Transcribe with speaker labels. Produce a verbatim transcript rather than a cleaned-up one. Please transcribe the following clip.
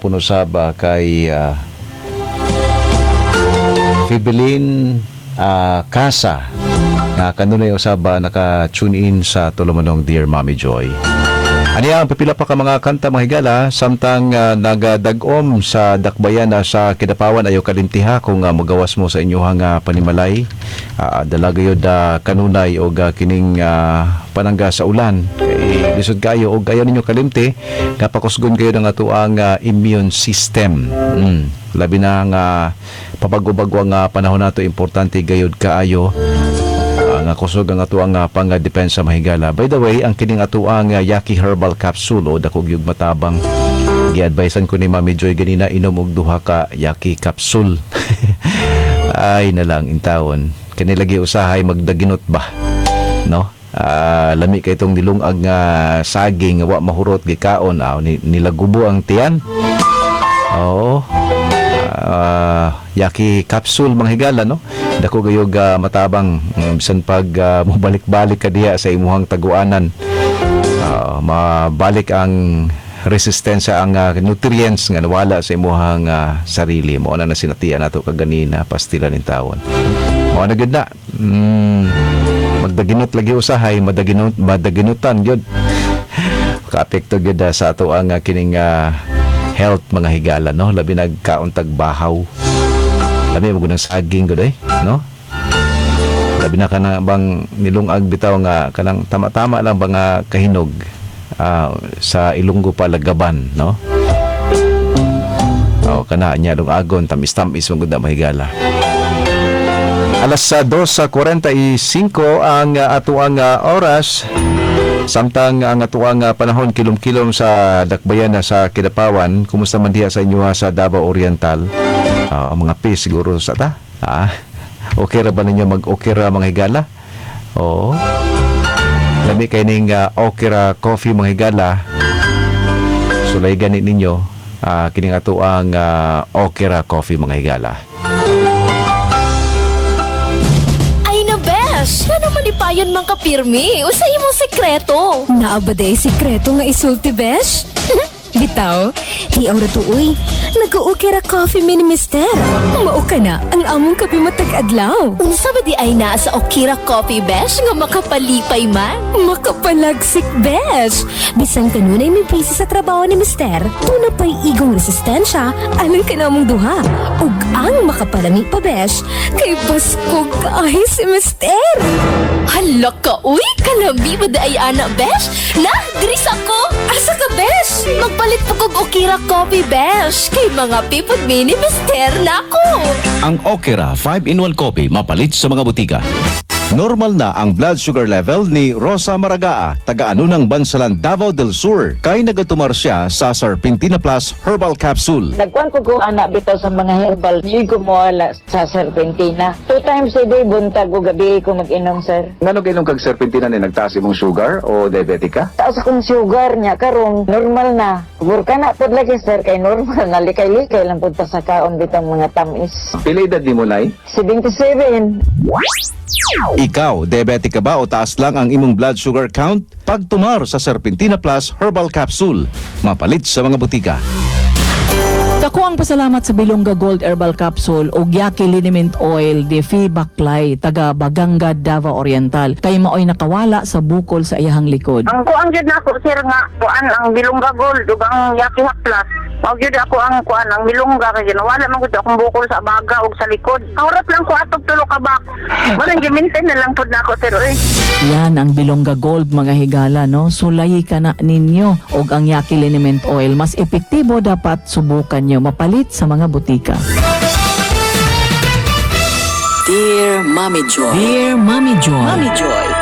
Speaker 1: puno saba kay uh, Fibeline uh, Casa nga kanunay usaba naka-tune in sa tulumanong Dear Mommy Joy. Aniya ang pipila pa ka mga kanta mga higala samtang uh, nagadagom sa dakbayan na sa Kidapawan ayo kalimtiha kung uh, magawas mo sa inyohang uh, panimalay uh, dalagayod uh, kanunay o uh, kining uh, panangga sa ulan kay lisod kayo og ayaw ninyo kalimti napakusgon kayo ng atuang uh, immune system. mm. Labi na nga uh, pabago-bago ang uh, panahon nato importante gayod kaayo nga kusog ang atuang uh, pang-depensa mahigala. By the way, ang kining atuang uh, Yaki Herbal Capsule o dakog yung matabang gi-advisean ko ni Mami Joy ganina inom og duha ka Yaki Capsule. Ay na lang intawon kanilagi usahay magdaginot ba no uh, lami kay itong nilungag nga uh, saging wa mahurot gikaon aw ni, nilagubo ang tiyan. Oo. Uh, Yaki Capsule mga higala no dako gayog uh, matabang um, bisan pag uh, mabalik-balik ka diha sa imuhang taguanan uh, mabalik ang resistensya ang uh, nutrients nga nawala sa imuhang uh, sarili mo na na sinatian nato kaganina pastila nin tawon mo na gid na mm, magdaginot lagi usahay madaginot madaginutan gyud kaapekto gyud uh, sa ato ang uh, kining uh, health mga higala no labi nagkauntag bahaw labi mo gunang saging gud eh no labi na kana bang nilungag bitaw nga kanang tama-tama lang ba nga kahinog uh, sa Ilonggo pa lagaban no o kana nya dong agon tamis-tamis mo gud mahigala. Alas sa dos sa kuwarenta y singko ang uh, atuang uh, oras samtang ang atuang uh, panahon kilom-kilom sa dakbayan na sa Kidapawan. Kumusta man diha sa inyo ha, sa Davao Oriental? Uh, mga pis siguro sa ta? Ah, okay ra ba ninyo mag-okay ra mga higala? Oo. Lami kayo ning uh, okay ra coffee mga higala. Sulay ganit ninyo. Uh, kining atuang uh, okay ra coffee mga higala.
Speaker 2: Ano malipayon mang kapirmi? Usay mo sekreto.
Speaker 3: Naabaday sekreto nga isulti, besh? Bitaw, hiyaw ra to, uy. Nag-uukira coffee mini mister. Mauka na ang among kape matag-adlaw.
Speaker 2: Unsa ba di ay naa sa Okira Coffee, besh? Nga makapalipay man.
Speaker 3: Makapalagsik, besh. Bisan kanunay may busy sa trabaho ni mister, tuna pa'y igong resistensya alang kanamong duha. Ug ang makapalami pa, besh, kay baskog ay si mister.
Speaker 2: Hala ka, uy! Kalambi ba di ay ana, besh? Na, diris ako! Asa ka, besh? Magpalit po kog Okira Coffee, besh. Kay mga pipod mini mister na ako.
Speaker 4: Ang Okira five in one Coffee mapalit sa mga butika. Normal na ang blood sugar level ni Rosa Maragaa, taga-ano ng Bansalan, Davao del Sur, kay nagatumar siya sa Serpentina Plus Herbal Capsule.
Speaker 5: Nagkuhan ko ko anak bitaw sa mga herbal, hindi ko mawala sa Serpentina. Two times a day, buntag o gabi ko mag-inom, sir.
Speaker 6: Ngano gayong kag Serpentina ni nagtaas imong sugar o diabetic ka?
Speaker 5: Taas akong sugar niya, karong normal na. Burka na po lagi, sir, kay normal na. Likay-likay lang punta sa kaon bitang mga tamis.
Speaker 6: Pila edad ni mo, nay?
Speaker 5: seventy-seven.
Speaker 4: Ikaw, diabetic ka ba o taas lang ang imong blood sugar count? Pagtumar sa Serpentina Plus Herbal Capsule, mapalit sa mga butika.
Speaker 7: Dako ang pasalamat sa Bilongga Gold Herbal Capsule o Yaki Liniment Oil de Fi Baklay taga Baganga, Davao Oriental kay maoy nakawala sa bukol sa iyahang likod.
Speaker 8: Ang kuang jud nako sir nga kuan ang Bilongga Gold ug ang Yaki Plus. Mao gyud ako ang kuan ang Bilongga kay nawala man gud akong bukol sa baga ug sa likod. Kaurat lang ko atog tulo ka bak. Wala gi-maintain na lang pud nako sir oy.
Speaker 7: Yan ang Bilongga Gold mga higala no. Sulayi ka na ninyo og ang Yaki Liniment Oil mas epektibo dapat subukan nyo mapalit sa mga butika.
Speaker 9: Dear Mommy Joy.
Speaker 7: Dear Mommy Joy.
Speaker 9: Mommy Joy.